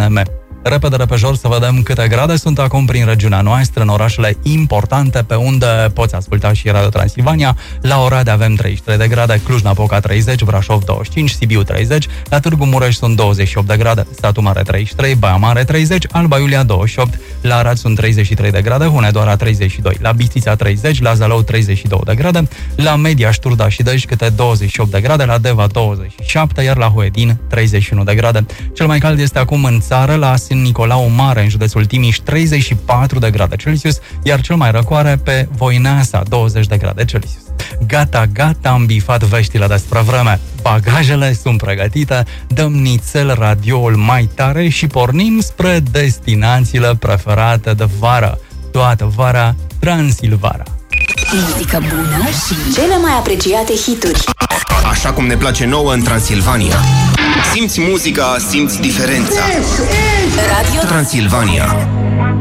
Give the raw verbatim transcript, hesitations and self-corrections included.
N M. Repede, repejor, să vedem câte grade sunt acum prin regiunea noastră, în orașele importante pe unde poți asculta și Radio Transilvania. La Oradea avem treizeci și trei de grade, Cluj-Napoca treizeci, Brașov douăzeci și cinci, Sibiu treizeci, la Târgu Mureș sunt douăzeci și opt de grade, Satu Mare treizeci și trei, Baia Mare treizeci, Alba Iulia douăzeci și opt, la Arad sunt treizeci și trei de grade, Hunedoara treizeci și doi, la Bistrița treizeci, la Zalău treizeci și doi de grade, la Mediaș, Turda și Dej câte douăzeci și opt de grade, la Deva douăzeci și șapte, iar la Huedin treizeci și unu de grade. Cel mai cald este acum în țară, la Nicolau Mare, în județul Timiș, treizeci și patru de grade Celsius, iar cel mai răcoare pe Voineasa, douăzeci de grade Celsius. Gata, gata, am bifat veștile despre vreme. Bagajele sunt pregătite, dăm nițel radioul mai tare și pornim spre destinațiile preferate de vară. Toată vara, Transilvania. Muzică bună și cele mai apreciate hituri. Așa cum ne place nouă în Transilvania. Simți muzica, simți diferența. Radio Transilvania.